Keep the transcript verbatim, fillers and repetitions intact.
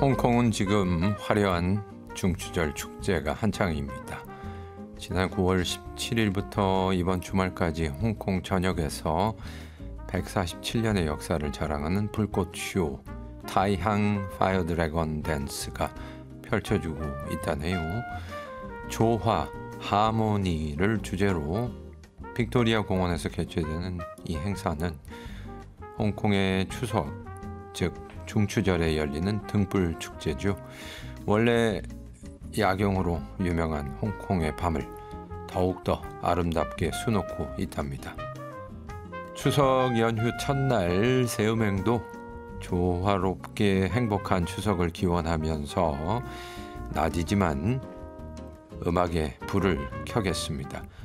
홍콩은 지금 화려한 중추절 축제가 한창입니다. 지난 구월 십칠일부터 이번 주말까지 홍콩 전역에서 백사십칠 년의 역사를 자랑하는 불꽃쇼 타이항 파이어 드래곤 댄스가 펼쳐지고 있다네요. 조화, 하모니를 주제로 빅토리아 공원에서 개최되는 이 행사는 홍콩의 추석, 즉 중추절에 열리는 등불 축제죠. 원래 야경으로 유명한 홍콩의 밤을 더욱더 아름답게 수놓고 있답니다. 추석 연휴 첫날 새음행도 조화롭게 행복한 추석을 기원하면서 낮이지만 음악에 불을 켜겠습니다.